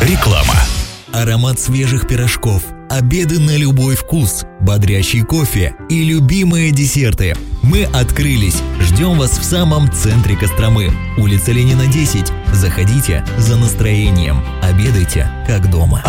Реклама. Аромат свежих пирожков, обеды на любой вкус, бодрящий кофе и любимые десерты. Мы открылись. Ждем вас в самом центре Костромы. Улица Ленина, 10. Заходите за настроением. Обедайте как дома.